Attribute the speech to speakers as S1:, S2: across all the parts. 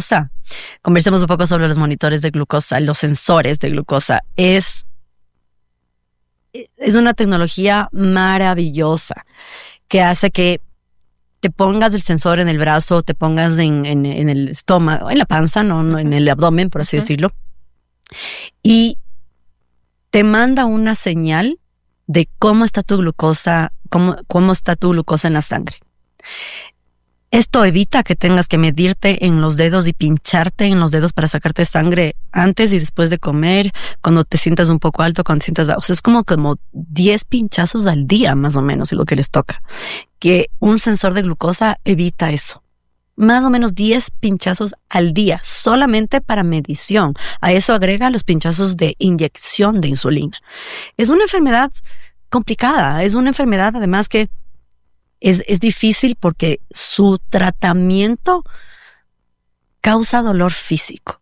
S1: glucosa. Conversemos un poco sobre los monitores de glucosa, los sensores de glucosa. Es una tecnología maravillosa que hace que te pongas el sensor en el brazo, te pongas en el estómago, en la panza, no en el abdomen, por así decirlo, y te manda una señal de cómo está tu glucosa, cómo está tu glucosa en la sangre. Esto evita que tengas que medirte en los dedos y pincharte en los dedos para sacarte sangre antes y después de comer, cuando te sientas un poco alto, cuando te sientas bajo. O sea, es como 10 pinchazos al día, más o menos, es lo que les toca. Que un sensor de glucosa evita eso. Más o menos 10 pinchazos al día, solamente para medición. A eso agrega los pinchazos de inyección de insulina. Es una enfermedad complicada, es una enfermedad además que es difícil porque su tratamiento causa dolor físico.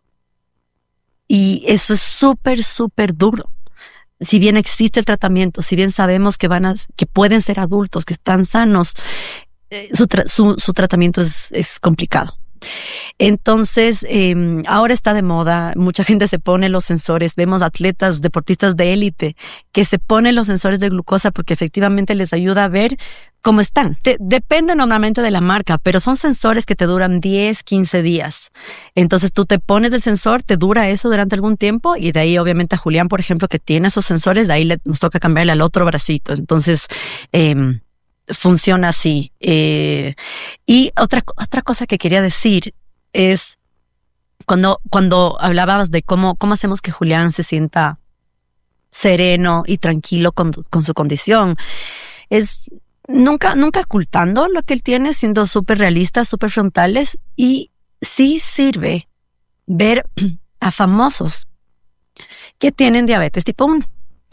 S1: Y eso es súper, súper duro. Si bien existe el tratamiento, si bien sabemos que pueden ser adultos, que están sanos, su tratamiento es complicado. Entonces, ahora está de moda, mucha gente se pone los sensores, vemos atletas, deportistas de élite que se ponen los sensores de glucosa porque efectivamente les ayuda a ver cómo están. Depende normalmente de la marca, pero son sensores que te duran 10, 15 días. Entonces tú te pones el sensor, te dura eso durante algún tiempo y de ahí obviamente a Julián, por ejemplo, que tiene esos sensores, de ahí nos toca cambiarle al otro bracito. Entonces, funciona así. Y otra cosa que quería decir es cuando hablabas de cómo hacemos que Julián se sienta sereno y tranquilo con su condición, es nunca ocultando lo que él tiene, siendo súper realistas, súper frontales, y sí sirve ver a famosos que tienen diabetes tipo 1.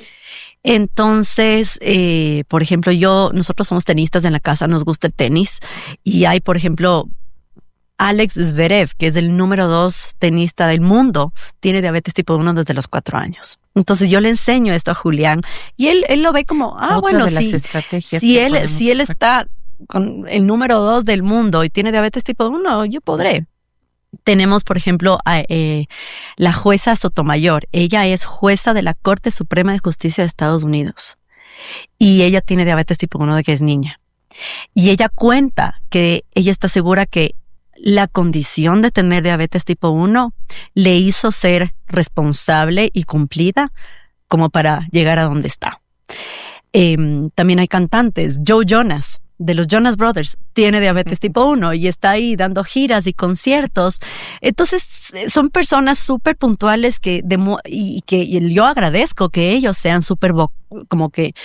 S1: Entonces, por ejemplo, nosotros somos tenistas en la casa, nos gusta el tenis, y hay, por ejemplo, Alex Zverev, que es el número 2 tenista del mundo, tiene diabetes tipo 1 desde los 4 años. Entonces yo le enseño esto a Julián y él lo ve como, bueno, si él está con el número 2 del mundo y tiene diabetes tipo 1, yo podré. Tenemos, por ejemplo, la jueza Sotomayor. Ella es jueza de la Corte Suprema de Justicia de Estados Unidos. Y ella tiene diabetes tipo 1 de que es niña. Y ella cuenta que ella está segura que la condición de tener diabetes tipo 1 le hizo ser responsable y cumplida como para llegar a donde está. También hay cantantes. Joe Jonas, de los Jonas Brothers, tiene diabetes tipo 1 y está ahí dando giras y conciertos. Entonces, son personas súper puntuales que yo agradezco que ellos sean súper como que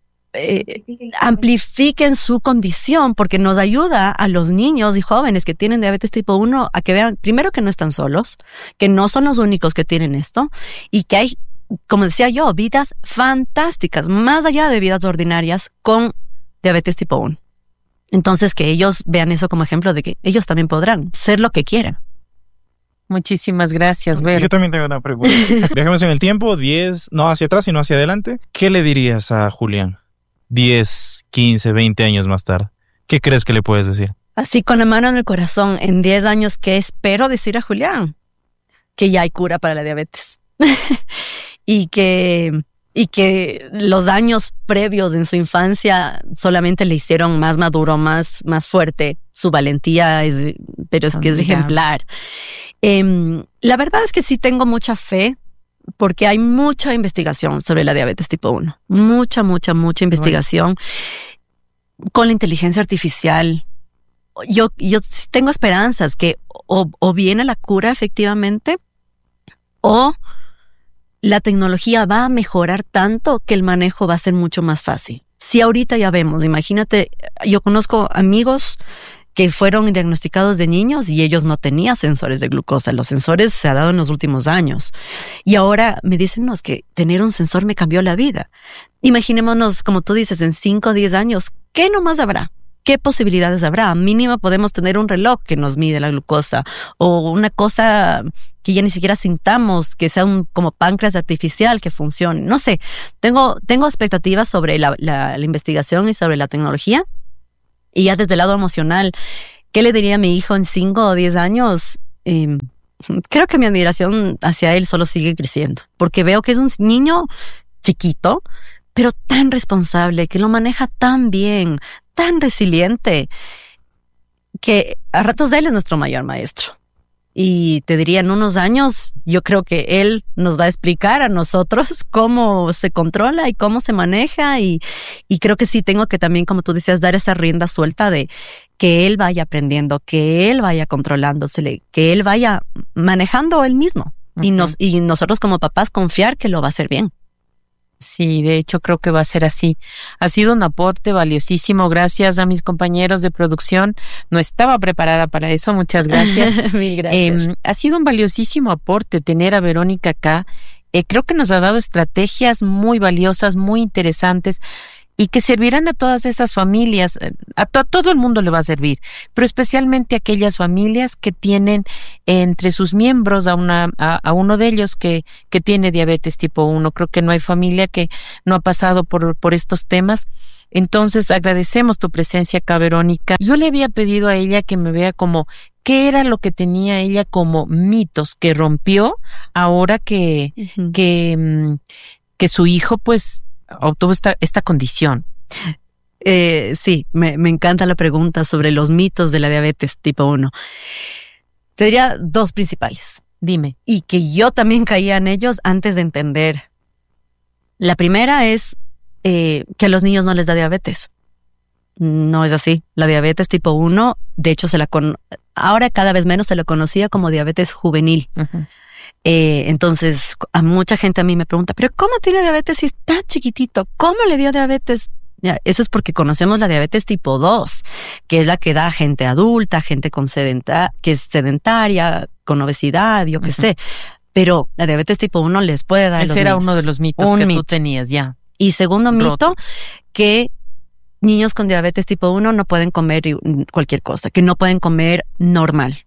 S1: amplifiquen su condición, porque nos ayuda a los niños y jóvenes que tienen diabetes tipo 1 a que vean, primero, que no están solos, que no son los únicos que tienen esto y que hay, como decía yo, vidas fantásticas, más allá de vidas ordinarias con diabetes tipo 1. Entonces, que ellos vean eso como ejemplo de que ellos también podrán ser lo que quieran.
S2: Muchísimas gracias, Vero.
S3: Yo también tengo una pregunta. Viajemos en el tiempo, 10, no hacia atrás, sino hacia adelante. ¿Qué le dirías a Julián 10, 15, 20 años más tarde? ¿Qué crees que le puedes decir?
S1: Así, con la mano en el corazón, en 10 años, ¿qué espero decir a Julián? Que ya hay cura para la diabetes. y que los años previos en su infancia solamente le hicieron más maduro, más fuerte. Su valentía es ejemplar. La verdad es que sí tengo mucha fe, porque hay mucha investigación sobre la diabetes tipo 1. Mucha investigación. Con la inteligencia artificial, yo sí tengo esperanzas que o viene la cura efectivamente, o la tecnología va a mejorar tanto que el manejo va a ser mucho más fácil. Si ahorita ya vemos, imagínate, yo conozco amigos que fueron diagnosticados de niños y ellos no tenían sensores de glucosa. Los sensores se han dado en los últimos años. Y ahora me dicen, no, es que tener un sensor me cambió la vida. Imaginémonos, como tú dices, en 5 o 10 años, ¿qué nomás habrá? ¿Qué posibilidades habrá? Mínimo podemos tener un reloj que nos mide la glucosa, o una cosa que ya ni siquiera sintamos, que sea como páncreas artificial que funcione. No sé, tengo expectativas sobre la investigación y sobre la tecnología. Y ya desde el lado emocional, ¿qué le diría a mi hijo en 5 o 10 años? creo que mi admiración hacia él solo sigue creciendo, porque veo que es un niño chiquito, pero tan responsable, que lo maneja tan bien, tan resiliente, que a ratos él es nuestro mayor maestro. Y te diría, en unos años, yo creo que él nos va a explicar a nosotros cómo se controla y cómo se maneja. Y creo que sí tengo que también, como tú decías, dar esa rienda suelta de que él vaya aprendiendo, que él vaya controlándose, que él vaya manejando él mismo. Uh-huh. Y nosotros como papás confiar que lo va a hacer bien.
S2: Sí, de hecho creo que va a ser así. Ha sido un aporte valiosísimo. Gracias a mis compañeros de producción. No estaba preparada para eso. Muchas gracias.
S1: Mil gracias.
S2: Ha sido un valiosísimo aporte tener a Verónica acá. Creo que nos ha dado estrategias muy valiosas, muy interesantes y que servirán a todas esas familias. A todo el mundo le va a servir, pero especialmente a aquellas familias que tienen entre sus miembros a uno de ellos que tiene diabetes tipo 1. Creo que no hay familia que no ha pasado por estos temas. Entonces agradecemos tu presencia acá, Verónica. Yo le había pedido a ella que me vea como qué era lo que tenía ella como mitos que rompió ahora que su hijo pues obtuvo esta condición.
S1: Sí, me encanta la pregunta sobre los mitos de la diabetes tipo 1. Te diría 2 principales.
S2: Dime.
S1: Y que yo también caía en ellos antes de entender. La primera es que a los niños no les da diabetes. No es así. La diabetes tipo 1, de hecho, ahora cada vez menos se lo conocía como diabetes juvenil. Uh-huh. Entonces, a mucha gente a mí me pregunta, ¿pero cómo tiene diabetes si es tan chiquitito? ¿Cómo le dio diabetes? Ya, eso es porque conocemos la diabetes tipo 2, que es la que da a gente adulta, gente que es sedentaria, con obesidad, yo qué sé. Pero la diabetes tipo 1 les puede dar a los niños.
S2: Ese era uno de los mitos tú tenías ya.
S1: Y segundo mito, que niños con diabetes tipo 1 no pueden comer cualquier cosa, que no pueden comer normal.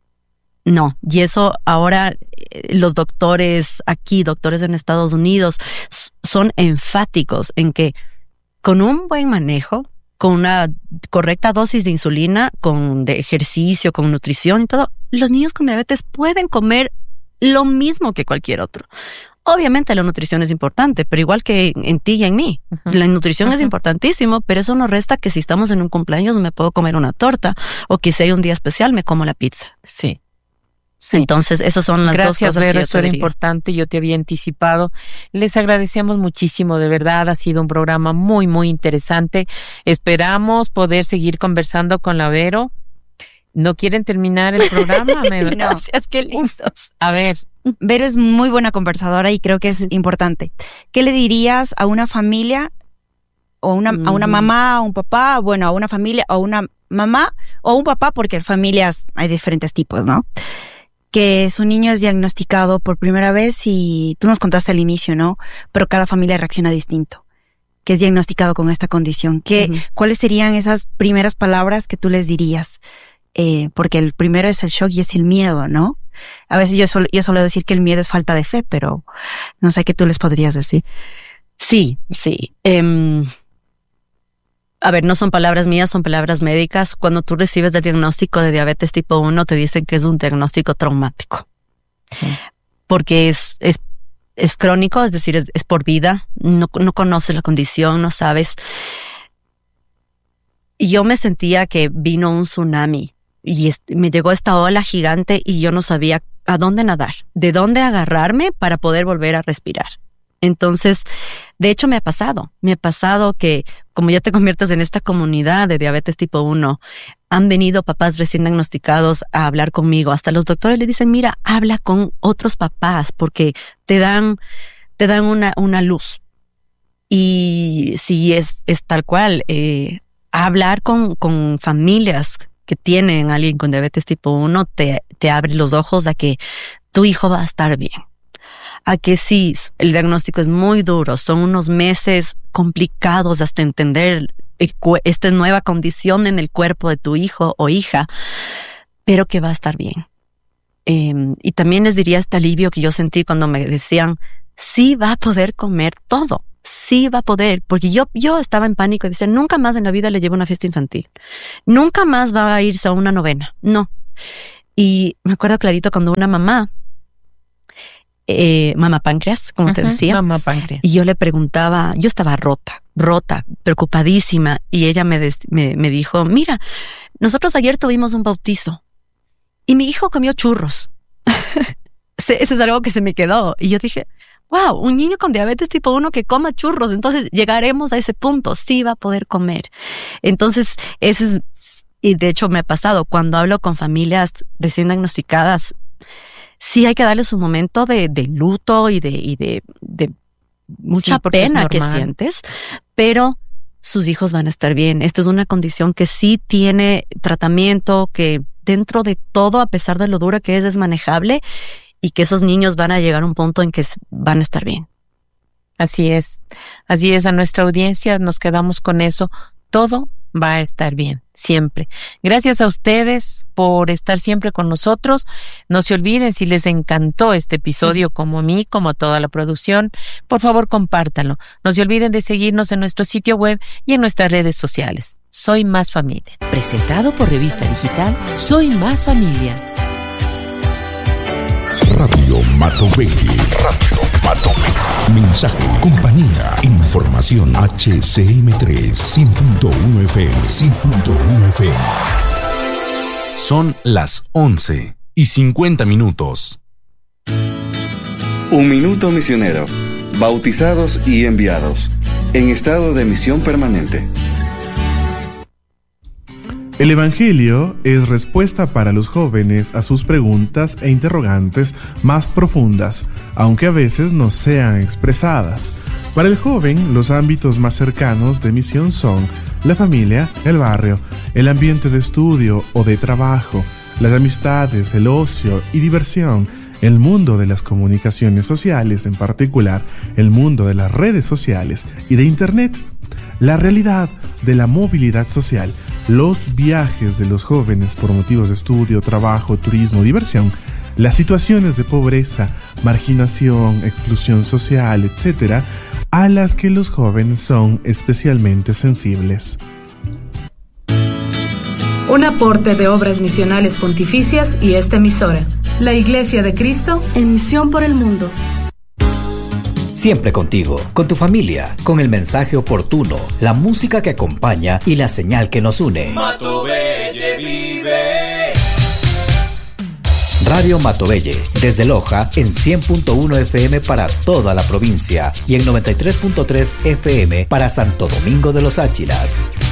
S1: No, y eso ahora los doctores en Estados Unidos son enfáticos en que con un buen manejo, con una correcta dosis de insulina, de ejercicio, con nutrición y todo, los niños con diabetes pueden comer lo mismo que cualquier otro. Obviamente la nutrición es importante, pero igual que en ti y en mí. Uh-huh. La nutrición es importantísimo, pero eso no resta que si estamos en un cumpleaños me puedo comer una torta o que si hay un día especial me como la pizza.
S2: Sí.
S1: Sí. Entonces, esas son las 2 cosas
S2: Gracias, Vero,
S1: que yo
S2: eso era importante, yo te había anticipado. Les agradecemos muchísimo, de verdad, ha sido un programa muy, muy interesante. Esperamos poder seguir conversando con la Vero. ¿No quieren terminar el programa?
S1: Gracias, qué lindos.
S2: A ver.
S4: Vero es muy buena conversadora y creo que es importante. ¿Qué le dirías a una familia o a una mamá, a un papá, bueno, a una familia o una mamá o un papá, porque en familias hay diferentes tipos, ¿no? Que su niño es diagnosticado por primera vez y tú nos contaste al inicio, ¿no? Pero cada familia reacciona distinto. Que es diagnosticado con esta condición. ¿Cuáles serían esas primeras palabras que tú les dirías? Porque el primero es el shock y es el miedo, ¿no? A veces yo suelo decir que el miedo es falta de fe, pero no sé qué tú les podrías decir.
S1: Sí. A ver, no son palabras mías, son palabras médicas. Cuando tú recibes el diagnóstico de diabetes tipo 1, te dicen que es un diagnóstico traumático. Sí. Porque es crónico, es decir, es por vida. No conoces la condición, no sabes. Y yo me sentía que vino un tsunami y me llegó esta ola gigante y yo no sabía a dónde nadar, de dónde agarrarme para poder volver a respirar. Entonces, de hecho me ha pasado que como ya te conviertes en esta comunidad de diabetes tipo 1, han venido papás recién diagnosticados a hablar conmigo. Hasta los doctores le dicen, mira, habla con otros papás porque te dan una luz. Y si es tal cual, hablar con familias que tienen a alguien con diabetes tipo 1 te abre los ojos a que tu hijo va a estar bien. A que sí, el diagnóstico es muy duro, son unos meses complicados hasta entender esta nueva condición en el cuerpo de tu hijo o hija, pero que va a estar bien. Y también les diría este alivio que yo sentí cuando me decían, sí va a poder comer todo, sí va a poder, porque yo estaba en pánico y decía, nunca más en la vida le llevo una fiesta infantil, nunca más va a irse a una novena, no. Y me acuerdo clarito cuando una mamá páncreas, como te decía.
S2: Mamá páncreas.
S1: Y yo le preguntaba, yo estaba rota, preocupadísima. Y ella me dijo, mira, nosotros ayer tuvimos un bautizo y mi hijo comió churros. Eso es algo que se me quedó. Y yo dije, wow, un niño con diabetes tipo 1 que coma churros. Entonces llegaremos a ese punto, sí va a poder comer. Entonces, y de hecho me ha pasado, cuando hablo con familias recién diagnosticadas, sí hay que darles un momento de luto y de mucha pena que sientes, pero sus hijos van a estar bien. Esto es una condición que sí tiene tratamiento, que dentro de todo, a pesar de lo dura que es manejable, y que esos niños van a llegar a un punto en que van a estar bien.
S2: Así es, a nuestra audiencia nos quedamos con eso. Todo va a estar bien, siempre. Gracias a ustedes por estar siempre con nosotros. No se olviden, si les encantó este episodio, como a mí, como a toda la producción, por favor compártanlo. No se olviden de seguirnos en nuestro sitio web y en nuestras redes sociales. Soy Más Familia.
S5: Presentado por Revista Digital Soy Más Familia.
S6: Radio Matovelle. Mensaje, compañía, información. HCM3 100.1 FM. 100.1 FM.
S7: Son las 11:50.
S8: Un minuto misionero. Bautizados y enviados. En estado de misión permanente.
S9: El Evangelio es respuesta para los jóvenes a sus preguntas e interrogantes más profundas, aunque a veces no sean expresadas. Para el joven, los ámbitos más cercanos de misión son la familia, el barrio, el ambiente de estudio o de trabajo, las amistades, el ocio y diversión, el mundo de las comunicaciones sociales, en particular el mundo de las redes sociales y de Internet, la realidad de la movilidad social, los viajes de los jóvenes por motivos de estudio, trabajo, turismo, diversión, las situaciones de pobreza, marginación, exclusión social, etc., a las que los jóvenes son especialmente sensibles.
S10: Un aporte de Obras Misionales Pontificias y esta emisora, la Iglesia de Cristo en misión por el mundo.
S5: Siempre contigo, con tu familia, con el mensaje oportuno, la música que acompaña y la señal que nos une.
S11: Matovelle vive.
S5: Radio Matovelle, desde Loja en 100.1 FM para toda la provincia y en 93.3 FM para Santo Domingo de los Áchilas.